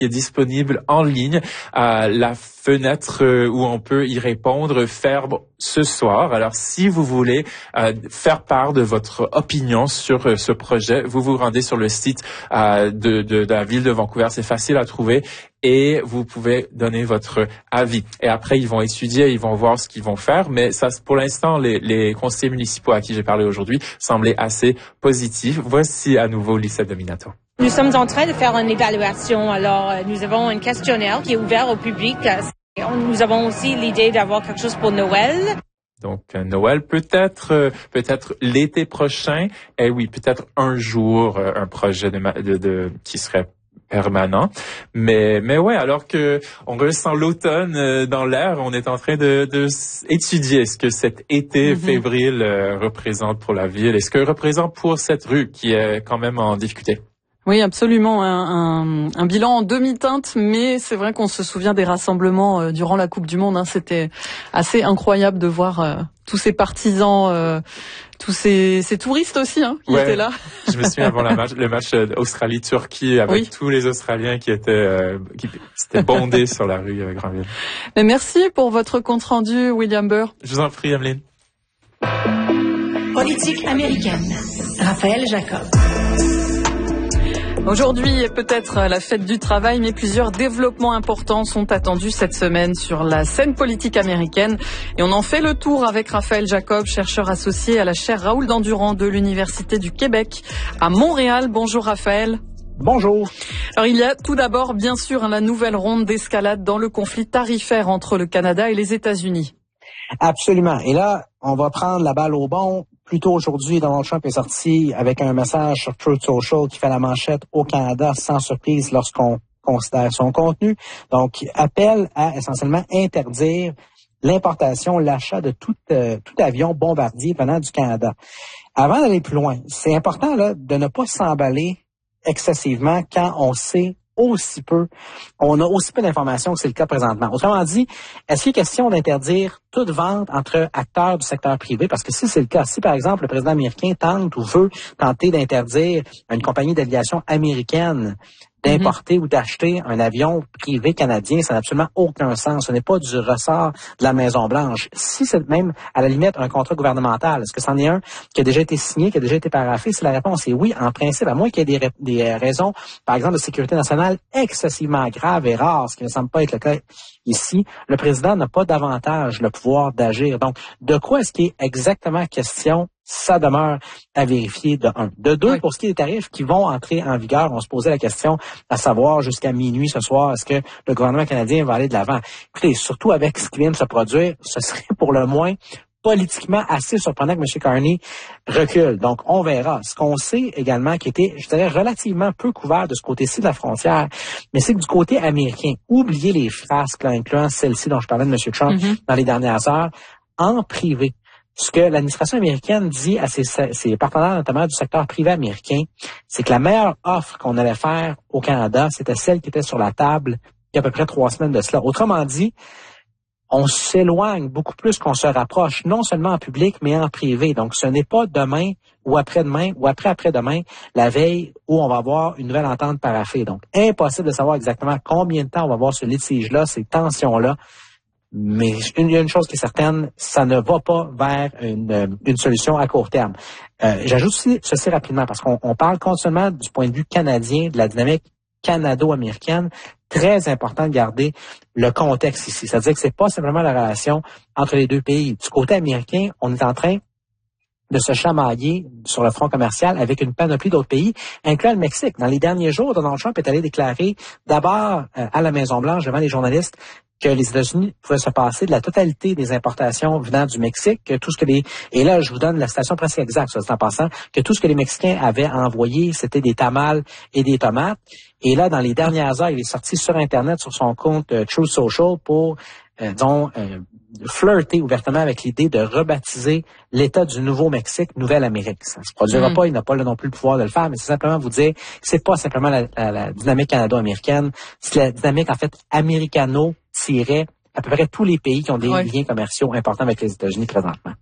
est disponible en ligne. La fenêtre où on peut y répondre ferme ce soir. Alors, si vous voulez faire part de votre opinion sur ce projet, vous vous rendez sur le site de la ville de Vancouver. C'est facile à trouver et vous pouvez donner votre avis. Et après, ils vont étudier, ils vont voir ce qu'ils vont faire. Mais ça, pour l'instant, les conseillers municipaux à qui j'ai parlé aujourd'hui semblaient assez positifs. Voici à nouveau Lisa Dominato. Nous sommes en train de faire une évaluation. Alors, nous avons un questionnaire qui est ouvert au public. Nous avons aussi l'idée d'avoir quelque chose pour Noël. Donc, Noël, peut-être l'été prochain. Et oui, peut-être un jour, un projet qui serait permanent. Mais ouais, alors que on ressent l'automne dans l'air, on est en train de étudier ce que cet été fébrile représente pour la ville et ce que représente pour cette rue qui est quand même en difficulté. Oui, absolument. Un bilan en demi-teinte, mais c'est vrai qu'on se souvient des rassemblements durant la Coupe du Monde. C'était assez incroyable de voir tous ces partisans, tous ces touristes aussi qui étaient là. Je me souviens avant le match Australie-Turquie avec tous les Australiens qui s'étaient bondés sur la rue Granville. Mais merci pour votre compte-rendu, William Burr. Je vous en prie, Emeline. Politique américaine. Raphaël Jacob. Aujourd'hui est peut-être la fête du travail, mais plusieurs développements importants sont attendus cette semaine sur la scène politique américaine. Et on en fait le tour avec Raphaël Jacob, chercheur associé à la chaire Raoul Dandurand de l'Université du Québec à Montréal. Bonjour Raphaël. Bonjour. Alors il y a tout d'abord bien sûr la nouvelle ronde d'escalade dans le conflit tarifaire entre le Canada et les États-Unis. Absolument. Et là, on va prendre la balle au bon. Plus tôt aujourd'hui, Donald Trump est sorti avec un message sur Truth Social qui fait la manchette au Canada sans surprise lorsqu'on considère son contenu. Donc, appelle à essentiellement interdire l'importation, l'achat de tout avion bombardier venant du Canada. Avant d'aller plus loin, c'est important là de ne pas s'emballer excessivement quand on sait on a aussi peu d'informations que c'est le cas présentement. Autrement dit, est-ce qu'il est question d'interdire toute vente entre acteurs du secteur privé? Parce que si c'est le cas, si par exemple le président américain tente ou veut tenter d'interdire à une compagnie d'aviation américaine d'importer ou d'acheter un avion privé canadien, ça n'a absolument aucun sens. Ce n'est pas du ressort de la Maison-Blanche. Si c'est même, à la limite, un contrat gouvernemental, est-ce que c'en est un qui a déjà été signé, qui a déjà été paraphé? Si la réponse est oui, en principe, à moins qu'il y ait des raisons, par exemple, de sécurité nationale excessivement graves et rares, ce qui ne semble pas être le cas ici, le président n'a pas davantage le pouvoir d'agir. Donc, de quoi est-ce qu'il est exactement question? Ça demeure à vérifier de un. De deux, pour ce qui est des tarifs qui vont entrer en vigueur, on se posait la question à savoir jusqu'à minuit ce soir, est-ce que le gouvernement canadien va aller de l'avant? Écoutez, surtout avec ce qui vient de se produire, ce serait pour le moins politiquement assez surprenant que M. Carney recule. Donc, on verra. Ce qu'on sait également qui était, je dirais, relativement peu couvert de ce côté-ci de la frontière, mais c'est que du côté américain, oubliez les frasques, incluant celle-ci dont je parlais de M. Trump dans les dernières heures, en privé. Ce que l'administration américaine dit à ses partenaires, notamment du secteur privé américain, c'est que la meilleure offre qu'on allait faire au Canada, c'était celle qui était sur la table il y a à peu près 3 semaines de cela. Autrement dit, on s'éloigne beaucoup plus qu'on se rapproche, non seulement en public, mais en privé. Donc, ce n'est pas demain ou après-demain ou après-après-demain, la veille où on va avoir une nouvelle entente paraphée. Donc, impossible de savoir exactement combien de temps on va avoir ce litige-là, ces tensions-là. Mais il y a une chose qui est certaine, ça ne va pas vers une solution à court terme. J'ajoute aussi ceci rapidement, parce qu'on parle continuellement du point de vue canadien, de la dynamique canado-américaine. Très important de garder le contexte ici. C'est-à-dire que c'est pas simplement la relation entre les deux pays. Du côté américain, on est en train de se chamailler sur le front commercial avec une panoplie d'autres pays, incluant le Mexique. Dans les derniers jours, Donald Trump est allé déclarer d'abord à la Maison-Blanche devant les journalistes que les États-Unis pouvaient se passer de la totalité des importations venant du Mexique, que tout ce que et là, je vous donne la citation presque exacte, en passant, que tout ce que les Mexicains avaient envoyé, c'était des tamales et des tomates. Et là, dans les dernières heures, il est sorti sur Internet, sur son compte Truth Social pour, flirter ouvertement avec l'idée de rebaptiser l'État du Nouveau-Mexique Nouvelle-Amérique. Ça ne se produira pas, il n'a pas non plus le pouvoir de le faire, mais c'est simplement vous dire que c'est pas simplement la dynamique canado-américaine, c'est la dynamique, en fait, américano à peu près tous les pays qui ont des liens commerciaux importants avec les États-Unis présentement.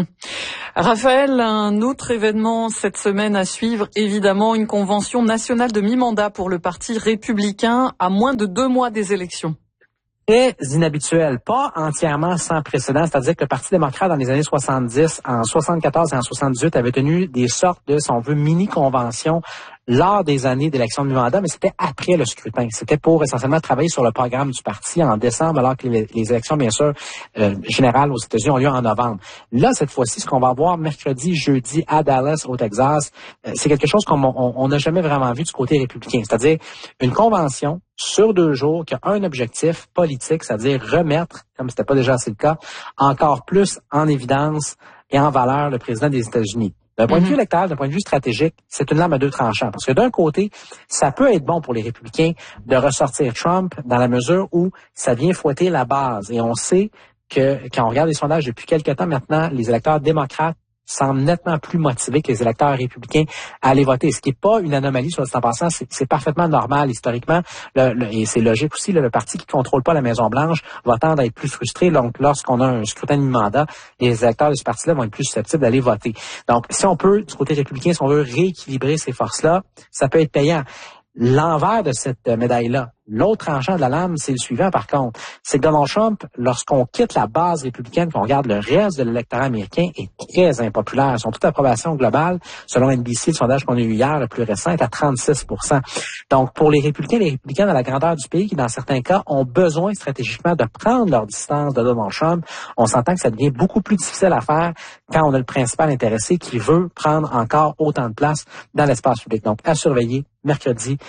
Raphaël, un autre événement cette semaine à suivre, évidemment, une convention nationale de mi-mandat pour le Parti républicain à moins de 2 mois des élections. Très inhabituel, pas entièrement sans précédent, c'est-à-dire que le Parti démocrate dans les années 70, en 74 et en 78 avait tenu des sortes de, si on veut, mini-conventions lors des années d'élection de mi-mandat, mais c'était après le scrutin. C'était pour essentiellement travailler sur le programme du parti en décembre, alors que les élections, bien sûr, générales aux États-Unis ont lieu en novembre. Là, cette fois-ci, ce qu'on va voir mercredi, jeudi à Dallas, au Texas, c'est quelque chose qu'on n'a jamais vraiment vu du côté républicain, c'est-à-dire une convention sur 2 jours qui a un objectif politique, c'est-à-dire remettre, comme c'était pas déjà assez le cas, encore plus en évidence et en valeur le président des États-Unis. D'un point de vue électoral, d'un point de vue stratégique, c'est une lame à 2 tranchants. Parce que d'un côté, ça peut être bon pour les républicains de ressortir Trump dans la mesure où ça vient fouetter la base. Et on sait que quand on regarde les sondages depuis quelques temps maintenant, les électeurs démocrates semblent nettement plus motivés que les électeurs républicains à aller voter. Ce qui n'est pas une anomalie, soit dit en passant, c'est parfaitement normal historiquement, et c'est logique aussi, le parti qui ne contrôle pas la Maison-Blanche va tendre à être plus frustré. Donc, lorsqu'on a un scrutin de mi-mandat, les électeurs de ce parti-là vont être plus susceptibles d'aller voter. Donc, si on peut, du côté républicain, si on veut rééquilibrer ces forces-là, ça peut être payant. L'envers de cette médaille-là, l'autre tranchant de la lame, c'est le suivant par contre. C'est que Donald Trump, lorsqu'on quitte la base républicaine, qu'on regarde le reste de l'électorat américain, est très impopulaire. Son taux d'approbation globale, selon NBC, le sondage qu'on a eu hier, le plus récent, est à 36%. Donc, pour les républicains dans la grandeur du pays, qui dans certains cas ont besoin stratégiquement de prendre leur distance de Donald Trump, on s'entend que ça devient beaucoup plus difficile à faire quand on a le principal intéressé qui veut prendre encore autant de place dans l'espace public. Donc, à surveiller mercredi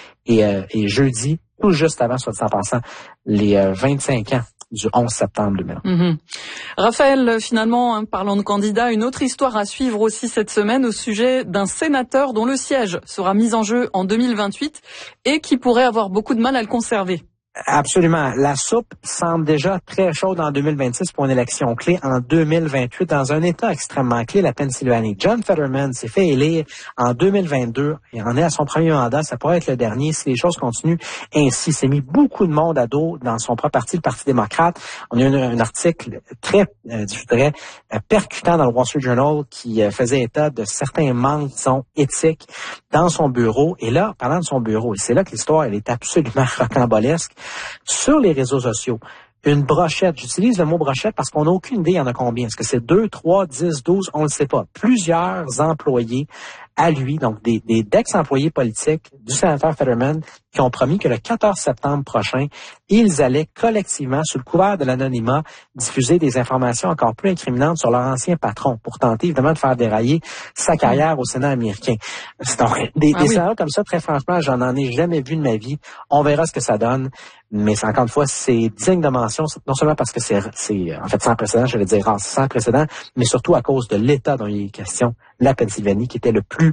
et jeudi, tout juste avant, soit dit en passant, les 25 ans du 11 septembre 2001. Raphaël, finalement, parlant de candidats, une autre histoire à suivre aussi cette semaine au sujet d'un sénateur dont le siège sera mis en jeu en 2028 et qui pourrait avoir beaucoup de mal à le conserver. Absolument. La soupe semble déjà très chaude en 2026 pour une élection clé en 2028 dans un État extrêmement clé, la Pennsylvanie. John Fetterman s'est fait élire en 2022 et en est à son premier mandat. Ça pourrait être le dernier si les choses continuent ainsi. C'est mis beaucoup de monde à dos dans son propre parti, le Parti démocrate. On a eu un article très, je dirais, percutant dans le Wall Street Journal qui faisait état de certains manques, disons, éthiques dans son bureau. Et là, parlant de son bureau, et c'est là que l'histoire, elle est absolument rocambolesque. Sur les réseaux sociaux, une brochette, j'utilise le mot brochette parce qu'on n'a aucune idée il y en a combien. Est-ce que c'est 2, 3, 10, 12, on ne le sait pas. Plusieurs employés à lui, donc des ex-employés politiques du sénateur Fetterman, qui ont promis que le 14 septembre prochain, ils allaient collectivement, sous le couvert de l'anonymat, diffuser des informations encore plus incriminantes sur leur ancien patron pour tenter évidemment de faire dérailler sa carrière au Sénat américain. Donc, des scénarios comme ça, très franchement, j'en ai jamais vu de ma vie. On verra ce que ça donne. Mais encore une fois, c'est digne de mention, non seulement parce que c'est en fait sans précédent, je vais dire rare, sans précédent, mais surtout à cause de l'État dont il est question, la Pennsylvanie, qui était le plus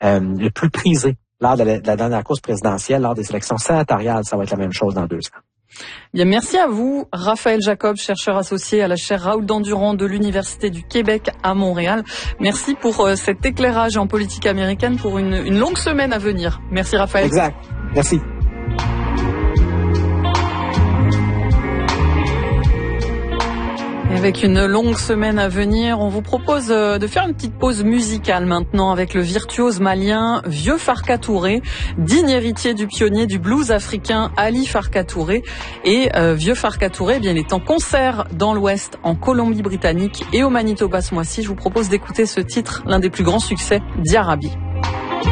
prisé lors de la dernière course présidentielle, lors des élections sénatoriales. Ça va être la même chose dans 2 ans. Bien, merci à vous, Raphaël Jacob, chercheur associé à la chaire Raoul Dandurand de l'Université du Québec à Montréal. Merci pour cet éclairage en politique américaine pour une longue semaine à venir. Merci, Raphaël. Exact. Merci. Avec une longue semaine à venir, on vous propose de faire une petite pause musicale maintenant avec le virtuose malien Vieux Farka Touré, digne héritier du pionnier du blues africain Ali Farka Touré. Et Vieux Farka Touré, eh bien, il est en concert dans l'Ouest, en Colombie-Britannique et au Manitoba ce mois-ci. Je vous propose d'écouter ce titre, l'un des plus grands succès d'Yarabi.